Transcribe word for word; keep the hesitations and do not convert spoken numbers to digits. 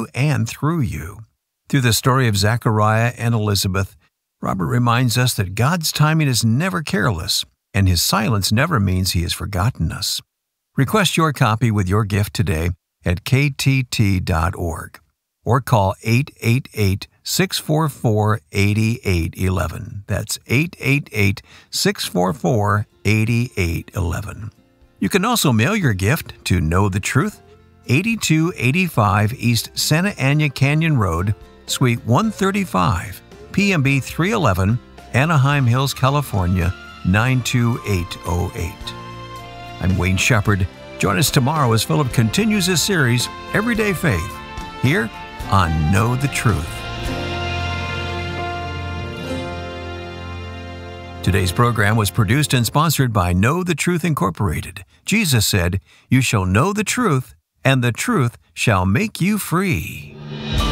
and through you. Through the story of Zechariah and Elizabeth, Robert reminds us that God's timing is never careless, and His silence never means He has forgotten us. Request your copy with your gift today at k t t dot org or call eight eight eight, six four four, eight eight one one. That's eight eight eight, six four four, eight eight one one. You can also mail your gift to Know the Truth, eighty-two eighty-five East Santa Ana Canyon Road, Suite one thirty-five, P M B three eleven, Anaheim Hills, California, nine two eight oh eight. I'm Wayne Shepherd. Join us tomorrow as Philip continues his series, Everyday Faith, here on Know the Truth. Today's program was produced and sponsored by Know the Truth Incorporated. Jesus said, "You shall know the truth, and the truth shall make you free."